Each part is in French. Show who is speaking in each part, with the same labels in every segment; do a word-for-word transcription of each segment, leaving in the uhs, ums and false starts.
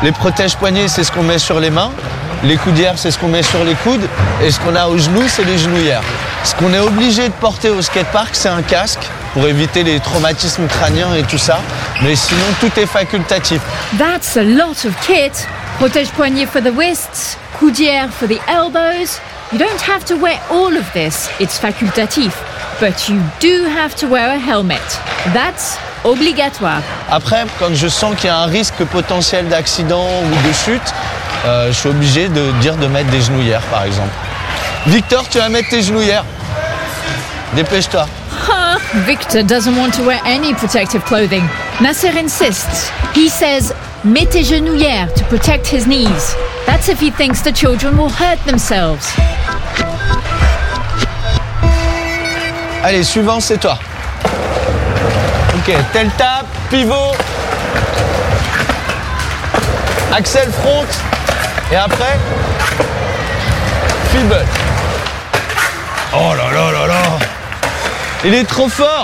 Speaker 1: Les protège-poignets, c'est ce qu'on met sur les mains. Les coudières, c'est ce qu'on met sur les coudes. Et ce qu'on a aux genoux, c'est les genouillères. Ce qu'on est obligé de porter au skatepark, c'est un casque pour éviter les traumatismes crâniens et tout ça. Mais sinon, tout est facultatif.
Speaker 2: That's a lot of kit. Protège-poignets for the wrists, coudières for the elbows. You don't have to wear all of this. It's facultatif. But you do have to wear a helmet. That's obligatoire.
Speaker 1: Après, quand je sens qu'il y a un risque potentiel d'accident ou de chute, euh, je suis obligé de dire de mettre des genouillères, par exemple. Victor, tu vas mettre tes genouillères. Dépêche-toi.
Speaker 2: Huh, Victor doesn't want to wear any protective clothing. Nasser insists. He says, mets tes genouillères to protect his knees. That's if he thinks the children will hurt themselves.
Speaker 1: Allez, suivant, c'est toi. Ok, tel tap, pivot, axel front, et après, fibble. Oh là là là là, il est trop fort.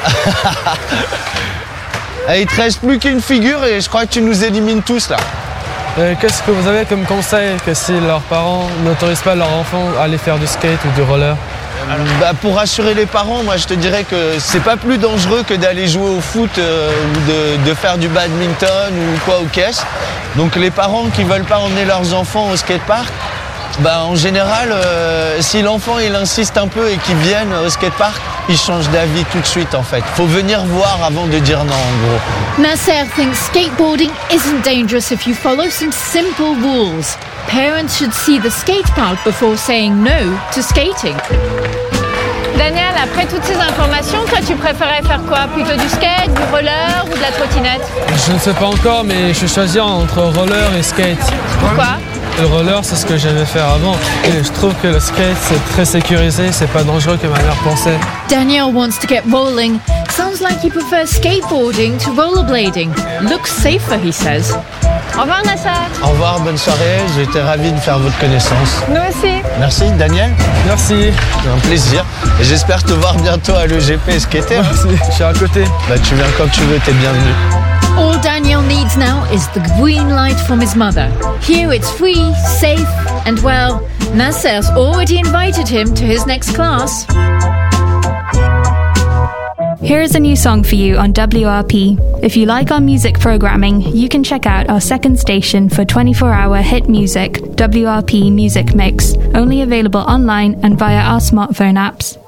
Speaker 1: Allez, il te reste plus qu'une figure et je crois que tu nous élimines tous là.
Speaker 3: Euh, qu'est-ce que vous avez comme conseil que si leurs parents n'autorisent pas leurs enfants à aller faire du skate ou du roller?
Speaker 1: Bah, pour rassurer les parents, moi je te dirais que c'est pas plus dangereux que d'aller jouer au foot euh, ou de, de faire du badminton ou quoi au caisse. Donc les parents qui veulent pas emmener leurs enfants au skatepark, bah, en général, euh, si l'enfant il insiste un peu et qu'il vienne au skatepark, il change d'avis tout de suite en fait. Faut venir voir avant de dire non en gros.
Speaker 2: Nasser thinks skateboarding isn't dangerous if you follow some simple rules. Parents should see the skate park before saying no to skating.
Speaker 4: Daniel, après toutes ces informations, toi tu préférais faire quoi? Plutôt du skate, du roller ou de la trottinette?
Speaker 3: Je ne sais pas encore, mais je vais choisir entre roller et skate.
Speaker 4: Pourquoi?
Speaker 3: Le roller, c'est ce que j'aimais faire avant. Et je trouve que le skate, c'est très sécurisé, c'est pas dangereux comme ma mère pensait.
Speaker 2: Daniel wants to get rolling. Sounds like he prefers skateboarding to rollerblading. Looks safer, he says.
Speaker 4: Au revoir Nasser.
Speaker 1: Au revoir, bonne soirée, j'ai été ravi de faire votre connaissance.
Speaker 4: Nous aussi.
Speaker 1: Merci Daniel.
Speaker 3: Merci.
Speaker 1: C'est un plaisir. Et j'espère te voir bientôt à l'E G P skater.
Speaker 3: Merci, je suis à côté.
Speaker 1: Bah, tu viens quand tu veux, t'es bienvenu.
Speaker 2: All Daniel needs now is the green light from his mother. Here it's free, safe, and well, Nasser's already invited him to his next class.
Speaker 5: Here is a new song for you on W R P. If you like our music programming, you can check out our second station for twenty-four hour hit music, W R P Music Mix, only available online and via our smartphone apps.